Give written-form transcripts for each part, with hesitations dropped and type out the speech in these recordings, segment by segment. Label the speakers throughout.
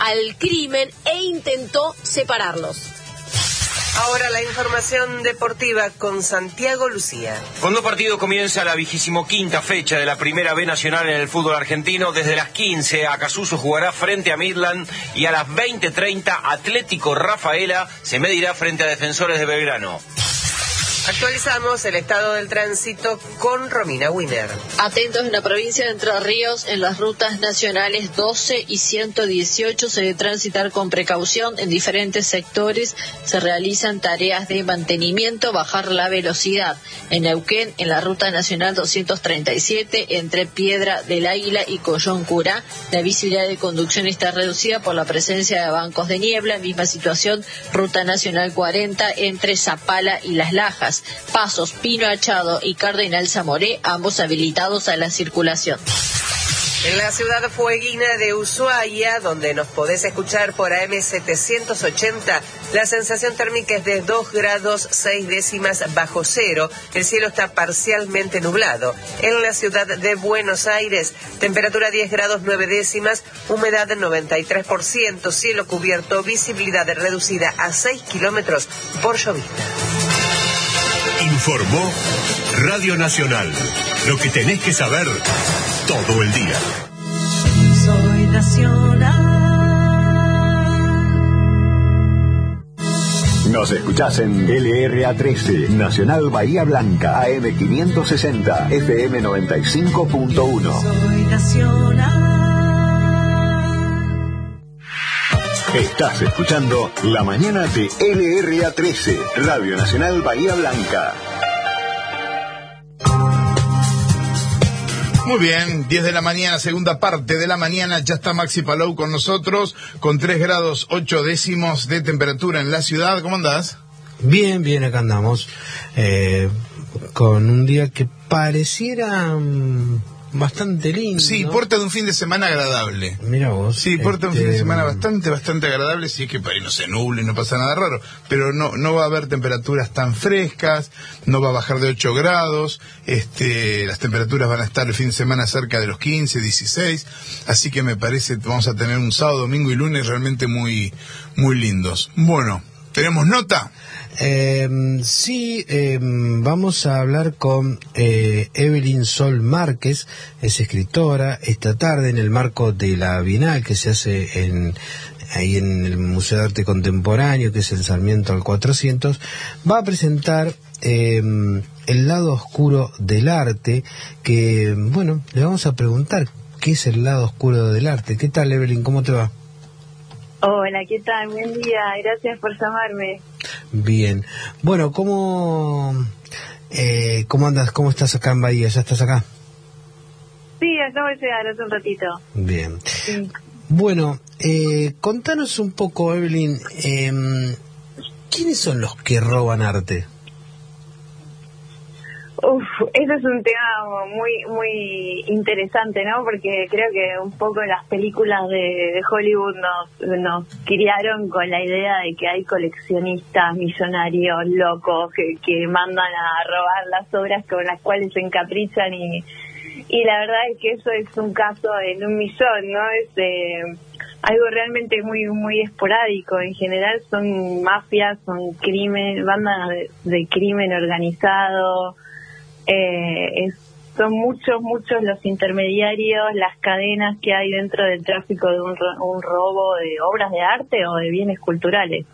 Speaker 1: al crimen e intentó separarlos.
Speaker 2: Ahora la información deportiva con Santiago Lucía.
Speaker 3: Con 2 partidos comienza la 25ª fecha de la Primera B Nacional en el fútbol argentino. Desde las 15, Acassuso jugará frente a Midland y a las 20:30, Atlético Rafaela se medirá frente a Defensores de Belgrano.
Speaker 2: Actualizamos el estado del tránsito con Romina Winer.
Speaker 4: Atentos en la provincia de Entre Ríos, en las rutas nacionales 12 y 118 se debe transitar con precaución. En diferentes sectores se realizan tareas de mantenimiento, bajar la velocidad. En Neuquén, en la ruta nacional 237, entre Piedra del Águila y Collón Curá, la visibilidad de conducción está reducida por la presencia de bancos de niebla. Misma situación, ruta nacional 40, entre Zapala y Las Lajas. Pasos Pino Achado y Cardenal Zamoré, ambos habilitados a la circulación.
Speaker 2: En la ciudad fueguina de Ushuaia, donde nos podés escuchar por AM 780, la sensación térmica es de 2 grados 6 décimas bajo cero. El cielo está parcialmente nublado. En la ciudad de Buenos Aires, temperatura 10 grados 9 décimas, humedad 93%, cielo cubierto, visibilidad reducida a 6 kilómetros por llovizna.
Speaker 5: Informó Radio Nacional. Lo que tenés que saber todo el día.
Speaker 6: Soy Nacional.
Speaker 7: Nos escuchás en LRA 13, Nacional Bahía Blanca, AM 560, FM 95.1.
Speaker 6: Soy Nacional.
Speaker 7: Estás escuchando La Mañana de LRA 13, Radio Nacional Bahía Blanca.
Speaker 8: Muy bien, 10 de la mañana, segunda parte de la mañana, ya está Maxi Palou con nosotros, con 3 grados 8 décimos de temperatura en la ciudad. ¿Cómo andás?
Speaker 9: Bien, bien, acá andamos, con un día que pareciera bastante lindo.
Speaker 8: Sí, porta de un fin de semana agradable.
Speaker 9: Mira vos.
Speaker 8: Sí, porta un fin de semana bastante agradable, si es que para ahí no se nuble, no pasa nada raro, pero no va a haber temperaturas tan frescas, no va a bajar de 8 grados, las temperaturas van a estar el fin de semana cerca de los 15, 16, así que me parece que vamos a tener un sábado, domingo y lunes realmente muy, muy lindos. Bueno, ¿tenemos nota?
Speaker 9: Sí, vamos a hablar con Evelyn Sol Márquez, es escritora. Esta tarde, en el marco de la Bienal que se hace ahí en el Museo de Arte Contemporáneo, que es el Sarmiento al 400, va a presentar el lado oscuro del arte, que, bueno, le vamos a preguntar qué es el lado oscuro del arte. ¿Qué tal, Evelyn? ¿Cómo te va?
Speaker 10: Hola, ¿qué tal? Buen día, gracias por llamarme.
Speaker 9: Bien. Bueno, ¿cómo andas? ¿Cómo estás acá en Bahía? ¿Ya estás acá?
Speaker 10: Sí, acabo de llegar hace un ratito.
Speaker 9: Bien.
Speaker 10: Sí.
Speaker 9: Bueno, contanos un poco, Evelyn, ¿quiénes son los que roban arte?
Speaker 10: Eso es un tema muy interesante, ¿no? Porque creo que un poco las películas de Hollywood nos criaron con la idea de que hay coleccionistas millonarios locos que mandan a robar las obras con las cuales se encaprichan y la verdad es que eso es un caso en un millón, ¿no? Es algo realmente muy esporádico. En general son mafias, son bandas de crimen organizado. Son muchos los intermediarios, las cadenas que hay dentro del tráfico de un robo de obras de arte o de bienes culturales.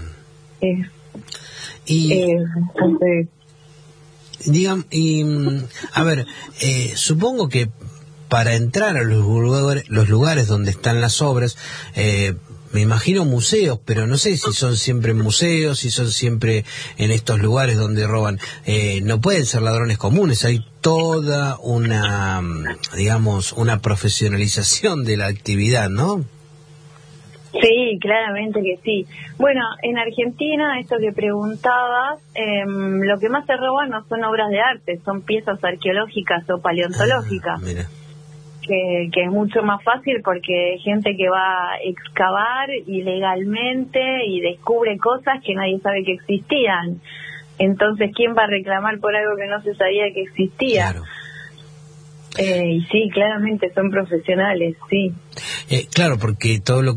Speaker 9: A ver, supongo que para entrar a los lugares donde están las obras, me imagino museos, pero no sé si son siempre museos, si son siempre en estos lugares donde roban. No pueden ser ladrones comunes, hay toda una profesionalización de la actividad, ¿no?
Speaker 10: Sí, claramente que sí. Bueno, en Argentina, esto que preguntabas, lo que más se roban no son obras de arte, son piezas arqueológicas o paleontológicas.
Speaker 9: Mira.
Speaker 10: Que es mucho más fácil porque hay gente que va a excavar ilegalmente y descubre cosas que nadie sabe que existían. Entonces, ¿quién va a reclamar por algo que no se sabía que existía?
Speaker 9: Claro.
Speaker 10: Y sí, claramente son profesionales, sí.
Speaker 9: Claro, porque todo lo